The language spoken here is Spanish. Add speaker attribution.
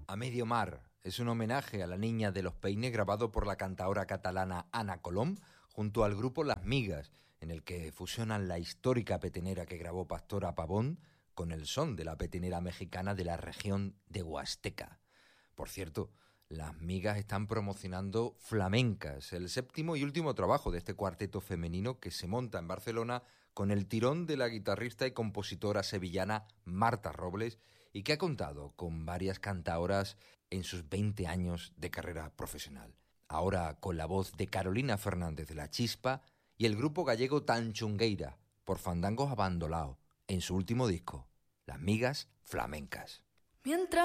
Speaker 1: A medio mar es un homenaje a la niña de los peines grabado por la cantaora catalana Ana Colom junto al grupo Las Migas, en el que fusionan la histórica petenera que grabó Pastora Pavón con el son de la petenera mexicana de la región de Huasteca. Por cierto, Las Migas están promocionando Flamencas, el séptimo y último trabajo de este cuarteto femenino que se monta en Barcelona con el tirón de la guitarrista y compositora sevillana Marta Robles y que ha contado con varias cantaoras en sus 20 años de carrera profesional. Ahora con la voz de Carolina Fernández de la Chispa y el grupo gallego Tanchungueira por Fandangos Abandolao en su último disco, Las Migas Flamencas.
Speaker 2: Mientras